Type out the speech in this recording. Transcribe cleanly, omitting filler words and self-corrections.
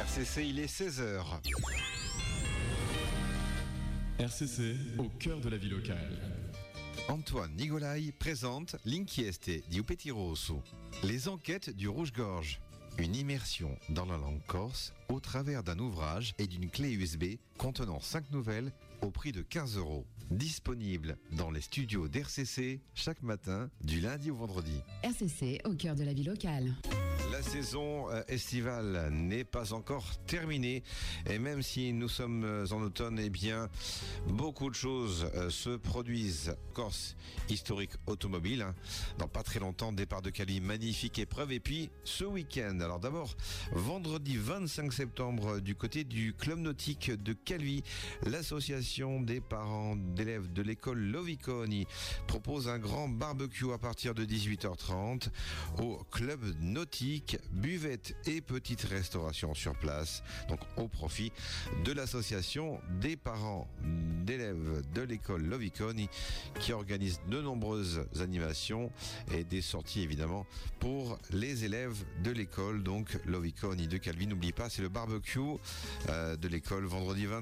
RCC, il est 16h. RCC, au cœur de la vie locale. Antoine Nigolai présente L'inchieste di Upeti Rosso, les enquêtes du Rouge-Gorge. Une immersion dans la langue corse au travers d'un ouvrage et d'une clé USB contenant 5 nouvelles au prix de 15 €. Disponible dans les studios d'RCC chaque matin du lundi au vendredi. RCC, au cœur de la vie locale. La saison estivale n'est pas encore terminée et même si nous sommes en automne, eh bien, beaucoup de choses se produisent. Corse historique automobile, dans pas très longtemps, départ de Cali, magnifique épreuve. Et puis ce week-end, alors d'abord, vendredi 25 septembre, du côté du club nautique de Calvi, l'association des parents d'élèves de l'école Loviconi propose un grand barbecue à partir de 18h30 au club nautique. Buvette et petite restauration sur place, donc au profit de l'association des parents d'élèves de l'école Loviconi qui organise de nombreuses animations et des sorties évidemment pour les élèves de l'école, donc Loviconi de Calvi. N'oublie pas, c'est le barbecue de l'école vendredi 20